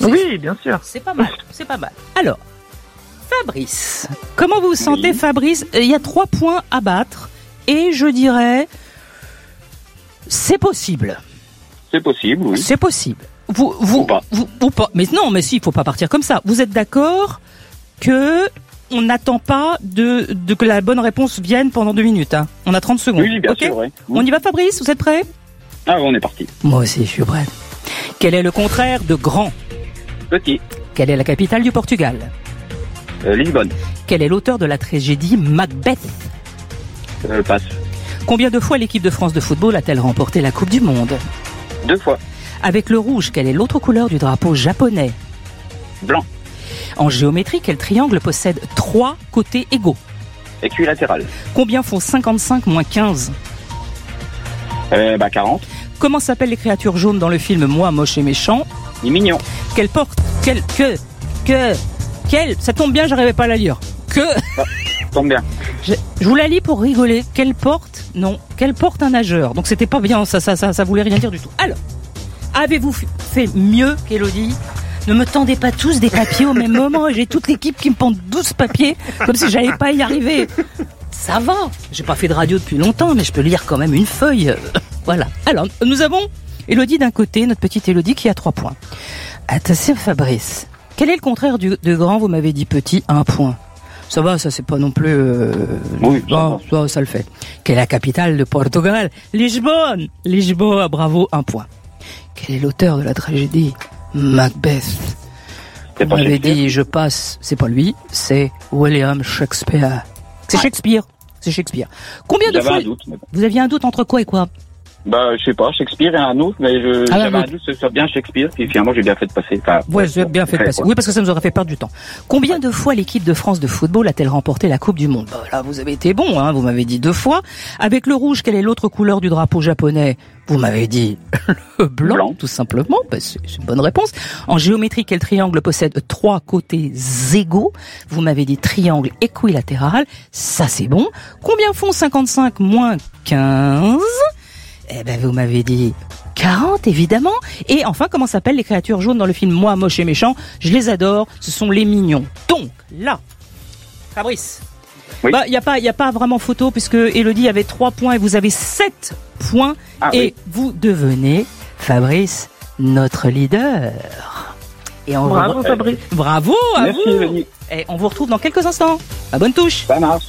Oui, bien sûr. C'est pas mal, c'est pas mal. Alors, Fabrice, comment vous vous sentez, Fabrice? Il y a 3 points à battre et je dirais, c'est possible. C'est possible, oui. C'est possible. Ou pas. Mais non, mais si, il faut pas partir comme ça. Vous êtes d'accord que on n'attend pas que la bonne réponse vienne pendant 2 minutes, hein. On a 30 secondes. Oui, bien sûr, oui. On y va, Fabrice? Vous êtes prêt? Ah, on est parti. Moi aussi, je suis prêt. Quel est le contraire de grand? Petit. Quelle est la capitale du Portugal? Lisbonne. Quel est l'auteur de la tragédie Macbeth? Passe. Combien de fois l'équipe de France de football a-t-elle remporté la Coupe du Monde? 2 fois. Avec le rouge, quelle est l'autre couleur du drapeau japonais? Blanc. En géométrie, quel triangle possède 3 côtés égaux? Équilatéral. Combien font 55 moins 15? 40. Comment s'appellent les créatures jaunes dans le film Moi, moche et méchant? Il est mignon. Quelle porte? Ça tombe bien, j'arrivais pas à la lire. Tombe bien. Je vous la lis pour rigoler. Quelle porte? Non. Quelle porte un nageur? Donc c'était pas bien, ça voulait rien dire du tout. Alors, avez-vous fait mieux qu'Élodie? Ne me tendez pas tous des papiers au même moment. J'ai toute l'équipe qui me pend 12 papiers, comme si j'allais pas y arriver. Ça va. J'ai pas fait de radio depuis longtemps, mais je peux lire quand même une feuille. Voilà. Alors, nous avons Élodie d'un côté, notre petite Élodie qui a 3 points. Attention, Fabrice. Quel est le contraire de grand? Vous m'avez dit petit, 1 point. Ça va, ça c'est pas non plus... Oui, ça le fait. Quelle est la capitale de Portugal? Lisbonne. Lisboa, bravo, 1 point. Quel est l'auteur de la tragédie Macbeth? Vous m'avez dit, je passe, c'est pas lui, c'est William Shakespeare. C'est Shakespeare. C'est Shakespeare. Combien de fois... Vous aviez un doute entre quoi et quoi? Je sais pas, Shakespeare et un autre, mais j'avais un doute sur bien Shakespeare, puis finalement j'ai bien fait de passer. J'ai bien fait de passer. Oui, parce que ça nous aurait fait perdre du temps. Combien de fois l'équipe de France de football a-t-elle remporté la Coupe du Monde? Là, vous avez été bon, hein, vous m'avez dit 2 fois. Avec le rouge, quelle est l'autre couleur du drapeau japonais? Vous m'avez dit le blanc, tout simplement. C'est une bonne réponse. En géométrie, quel triangle possède 3 côtés égaux? Vous m'avez dit triangle équilatéral. Ça, c'est bon. Combien font 55 moins 15? Vous m'avez dit 40, évidemment. Et enfin, comment s'appellent les créatures jaunes dans le film Moi, moche et méchant? Je les adore, ce sont les mignons. Donc, là, Fabrice, il n'y a pas vraiment photo, puisque Élodie avait 3 points et vous avez 7 points. Vous devenez, Fabrice, notre leader. Et Bravo, Fabrice. Bravo à Merci, vous. Élodie. Et on vous retrouve dans quelques instants. À bonne touche. Ça marche.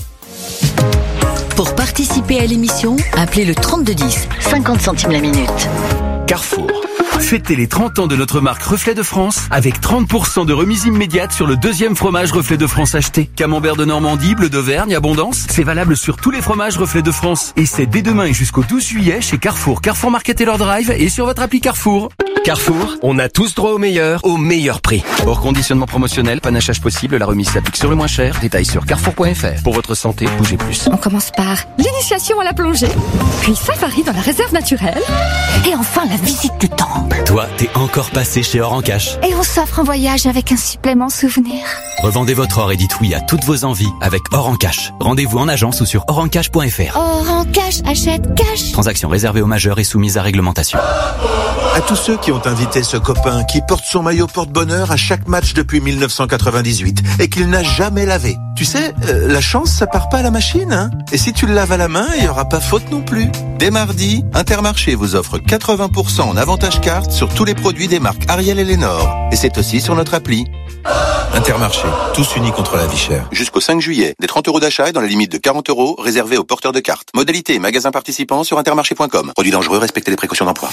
Pour participer à l'émission, appelez le 3210, 50 centimes la minute. Carrefour. Fêtez les 30 ans de notre marque Reflet de France avec 30% de remise immédiate sur le 2e fromage Reflet de France acheté. Camembert de Normandie, Bleu d'Auvergne, Abondance. C'est valable sur tous les fromages Reflet de France. Et c'est dès demain et jusqu'au 12 juillet chez Carrefour, Carrefour Market et leur drive et sur votre appli Carrefour. Carrefour, on a tous droit au meilleur prix. Hors conditionnement promotionnel, panachage possible, la remise s'applique sur le moins cher. Détails sur carrefour.fr. Pour votre santé, bougez plus. On commence par l'initiation à la plongée, puis safari dans la réserve naturelle, et enfin la visite du temple. Toi, t'es encore passé chez Or en Cash. Et on s'offre un voyage avec un supplément souvenir. Revendez votre or et dites oui à toutes vos envies avec Or en Cash. Rendez-vous en agence ou sur orencash.fr. Or en Cash, achète cash. Transaction réservée aux majeurs et soumise à réglementation. À tous ceux qui ont invité ce copain qui porte son maillot porte-bonheur à chaque match depuis 1998 et qu'il n'a jamais lavé. Tu sais, la chance, ça part pas à la machine, hein. Et si tu le laves à la main, il y aura pas faute non plus. Dès mardi, Intermarché vous offre 80% en avantage carte sur tous les produits des marques Ariel et Lénore. Et c'est aussi sur notre appli. Intermarché, tous unis contre la vie chère. Jusqu'au 5 juillet, des 30 € d'achat et dans la limite de 40 € réservés aux porteurs de cartes. Modalité et magasins participants sur intermarché.com. Produits dangereux, respectez les précautions d'emploi.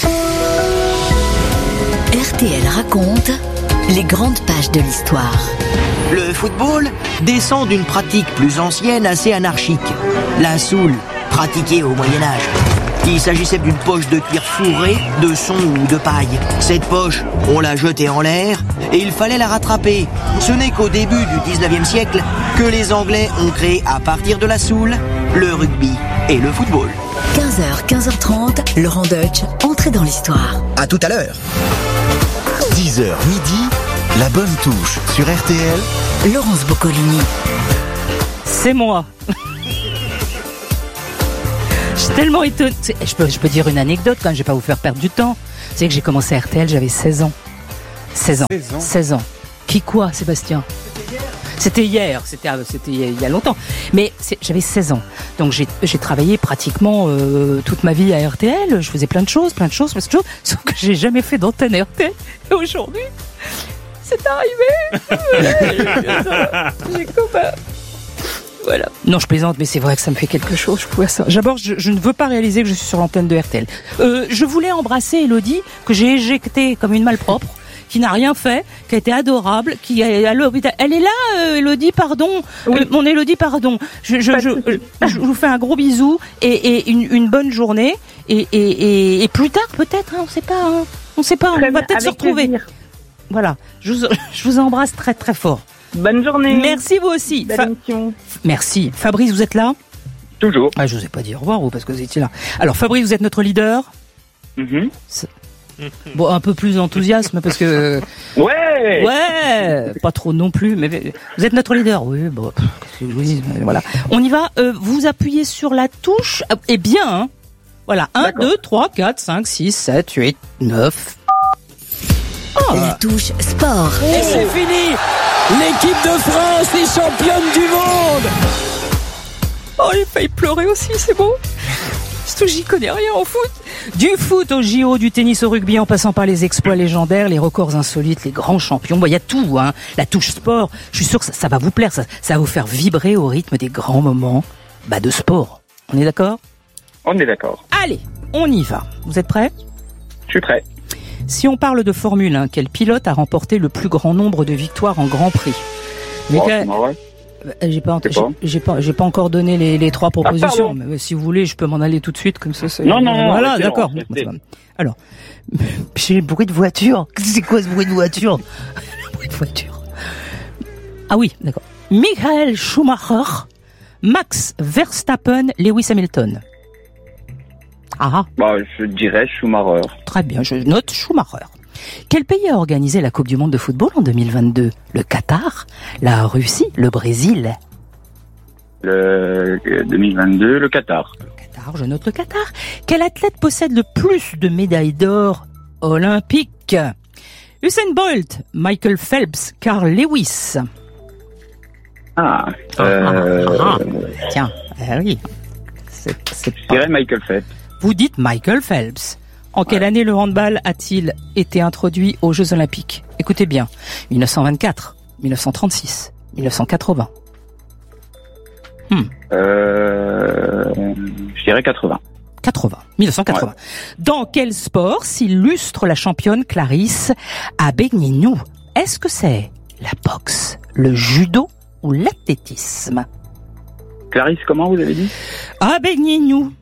RTL raconte les grandes pages de l'histoire. Le football descend d'une pratique plus ancienne assez anarchique, la soule, pratiquée au Moyen-Âge. Il s'agissait d'une poche de cuir fourrée, de son ou de paille. Cette poche, on la jetait en l'air et il fallait la rattraper. Ce n'est qu'au début du 19e siècle que les Anglais ont créé à partir de la soule le rugby et le football. 15h, 15h30, Laurent Deutsch, entrée dans l'histoire. À tout à l'heure. 10h midi, la bonne touche sur RTL. Laurence Boccolini. C'est moi. Je suis tellement étonnée. Je peux dire une anecdote quand même, je vais pas vous faire perdre du temps. C'est que j'ai commencé à RTL, j'avais 16 ans. 16 ans. Qui quoi, Sébastien ? C'était hier, c'était il y a longtemps. Mais j'avais 16 ans. Donc j'ai travaillé pratiquement toute ma vie à RTL. Je faisais plein de choses. Sauf que j'ai jamais fait d'antenne RTL. Et aujourd'hui, c'est arrivé. J'ai comme... Voilà. Non, je plaisante, mais c'est vrai que ça me fait quelque chose. D'abord, je ne veux pas réaliser que je suis sur l'antenne de RTL. Je voulais embrasser Elodie, que j'ai éjectée comme une malpropre, qui n'a rien fait, qui a été adorable, qui est à l'hôpital. Elle est là, Elodie, pardon. Oui. Mon Elodie, pardon. Je vous fais un gros bisou et une bonne journée. Et plus tard, peut-être, hein, on sait pas. Hein, on sait pas. On va peut-être se retrouver. Plaisir. Voilà. Je vous embrasse très très fort. Bonne journée. Merci vous aussi. Merci. Fabrice, vous êtes là ? Toujours. Je vous ai pas dit au revoir, vous, parce que vous étiez là. Alors, Fabrice, vous êtes notre leader ? Bon, un peu plus d'enthousiasme, parce que... Ouais, pas trop non plus, mais vous êtes notre leader. Oui, bon, voilà. On y va. Vous appuyez sur la touche, et bien, hein. Voilà, 1, 2, 3, 4, 5, 6, 7, 8, 9... La touche sport. Et c'est fini. L'équipe de France est championne du monde. Oh, j'ai failli pleurer aussi, c'est beau. Surtout j'y connais rien en foot. Du foot au JO, du tennis au rugby, en passant par les exploits légendaires, les records insolites, les grands champions. Bon, il y a tout, hein. La touche sport. Je suis sûr que ça va vous plaire, ça va vous faire vibrer au rythme des grands moments, de sport. On est d'accord ? On est d'accord. Allez, on y va. Vous êtes prêts ? Je suis prêt. Si on parle de Formule 1, quel pilote a remporté le plus grand nombre de victoires en Grand Prix ? J'ai pas encore donné les 3 propositions. Mais si vous voulez, je peux m'en aller tout de suite comme ça. Non. Voilà, d'accord. Alors, j'ai le bruit de voiture. C'est quoi ce bruit de voiture ? Le bruit de voiture. Ah oui, d'accord. Michael Schumacher, Max Verstappen, Lewis Hamilton. Je dirais Schumacher. Très bien, je note Schumacher. Quel pays a organisé la Coupe du Monde de football en 2022 ? Le Qatar, la Russie, le Brésil ? Le 2022, le Qatar. Le Qatar, je note le Qatar. Quel athlète possède le plus de médailles d'or olympiques ? Usain Bolt, Michael Phelps, Carl Lewis. Tiens, oui. Je dirais Michael Phelps. Vous dites Michael Phelps. En quelle année le handball a-t-il été introduit aux Jeux Olympiques ? Écoutez bien. 1924, 1936, 1980. Je dirais 80. 1980. Ouais. Dans quel sport s'illustre la championne Clarisse Abegninou ? Est-ce que c'est la boxe, le judo ou l'athlétisme ? Clarisse, comment vous avez dit ? Abegninou.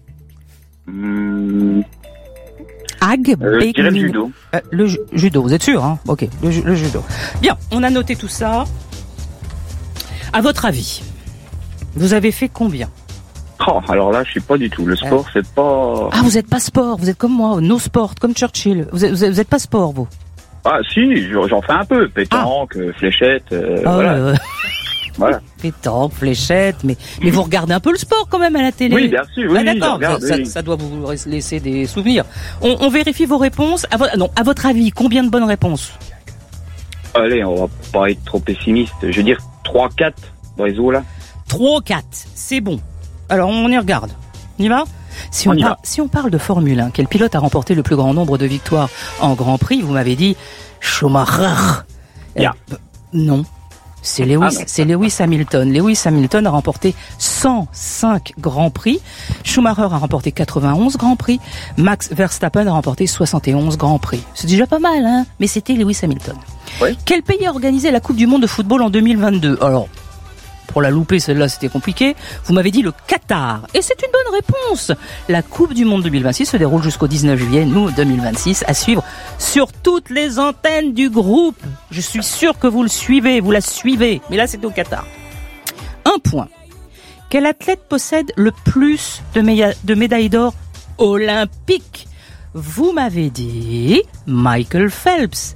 Je dirais le judo. Le judo, vous êtes sûr, hein ? Ok, le judo. Bien, on a noté tout ça. À votre avis, vous avez fait combien ? Alors là, je suis pas du tout. Le sport, c'est pas... vous êtes pas sport, vous êtes comme moi, no sport, comme Churchill. Vous êtes pas sport, vous ? Si, j'en fais un peu. Pétanque, fléchette, voilà. Voilà. Pétanque, fléchette, mais vous regardez un peu le sport quand même à la télé. Oui, bien sûr. Oui, d'accord. Ça doit vous laisser des souvenirs. On vérifie vos réponses. À votre avis, combien de bonnes réponses ? Allez, on va pas être trop pessimiste. Je veux dire 3-4 dans les eaux là. 3 ou 4, c'est bon. Alors on y regarde. On y va ? Si on parle de Formule 1, quel pilote a remporté le plus grand nombre de victoires en Grand Prix ? Vous m'avez dit Schumacher. Non. C'est Lewis Hamilton. Lewis Hamilton a remporté 105 Grands Prix. Schumacher a remporté 91 Grands Prix. Max Verstappen a remporté 71 Grands Prix. C'est déjà pas mal, hein ? Mais c'était Lewis Hamilton. Oui. Quel pays a organisé la Coupe du Monde de football en 2022 ? Alors, pour la louper, celle-là, c'était compliqué. Vous m'avez dit le Qatar. Et c'est une bonne réponse. La Coupe du Monde 2026 se déroule jusqu'au 19 juillet, nous, 2026, à suivre sur toutes les antennes du groupe. Je suis sûr que vous la suivez. Mais là, c'est au Qatar. 1 point. Quel athlète possède le plus de médailles d'or olympiques ? Vous m'avez dit Michael Phelps.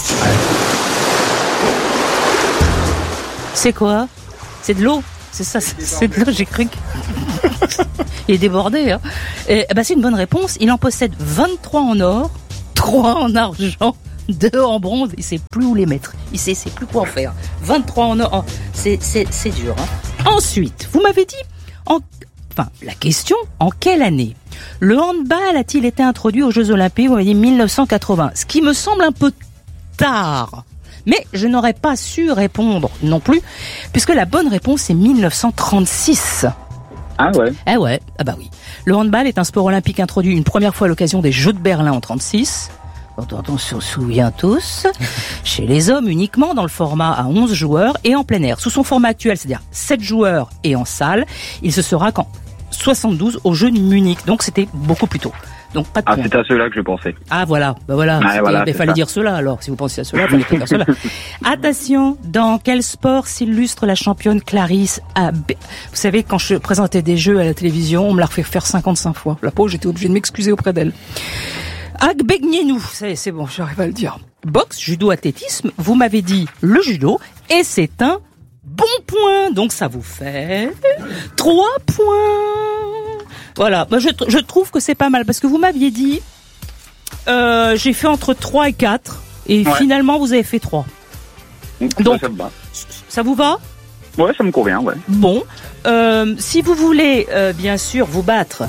C'est quoi ? C'est de l'eau, c'est ça, c'est de l'eau, j'ai cru que... Il est débordé, hein. C'est une bonne réponse, il en possède 23 en or, 3 en argent, 2 en bronze, il sait plus où les mettre. Il sait plus quoi en faire. 23 en or, c'est dur. Hein. Ensuite, vous m'avez dit, la question, en quelle année le handball a-t-il été introduit aux Jeux Olympiques? Vous m'avez dit 1980, ce qui me semble un peu tard. Mais je n'aurais pas su répondre non plus, puisque la bonne réponse est 1936. Ah ouais. Ah ouais, ah bah oui. Le handball est un sport olympique introduit une première fois à l'occasion des Jeux de Berlin en 36. Dont on se souvient tous. Chez les hommes uniquement, dans le format à 11 joueurs et en plein air. Sous son format actuel, c'est-à-dire 7 joueurs et en salle, il se sera qu'en 72 aux Jeux de Munich. Donc c'était beaucoup plus tôt. Donc pas de point. C'est à ceux-là que je pensais. Ah voilà, il fallait dire cela alors. Si vous pensiez à cela, il fallait pas dire cela. Attention, dans quel sport s'illustre la championne Clarisse Vous savez, quand je présentais des jeux à la télévision, on me l'a refait faire 55 fois. La pauvre, j'étais obligée de m'excuser auprès d'elle. Agbegnenou, c'est bon, j'arrive à le dire. Boxe, judo, athlétisme, vous m'avez dit le judo, et c'est un bon point. Donc ça vous fait 3 points. Voilà, je trouve que c'est pas mal, parce que vous m'aviez dit, j'ai fait entre 3 et 4, et finalement vous avez fait 3. Donc, ça vous va? Ouais, ça me convient, ouais. Bon, si vous voulez, bien sûr, vous battre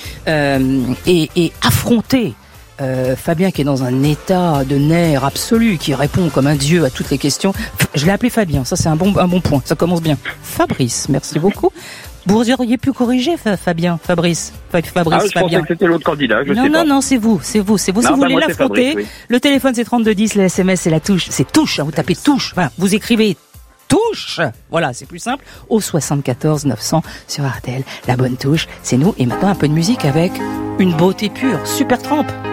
et affronter Fabien, qui est dans un état de nerfs absolu, qui répond comme un dieu à toutes les questions. Je l'ai appelé Fabien, ça c'est un bon point, ça commence bien. Fabrice, merci beaucoup. Vous auriez pu corriger Fabrice. Je pensais que c'était l'autre candidat, je sais pas. Non, c'est vous. Si vous voulez l'affronter, le téléphone c'est 3210, le SMS c'est la touche, c'est touche, hein, vous tapez touche, voilà, vous écrivez touche, voilà, c'est plus simple, au 74 900 sur RTL, la bonne touche, c'est nous, et maintenant un peu de musique avec une beauté pure, Supertramp.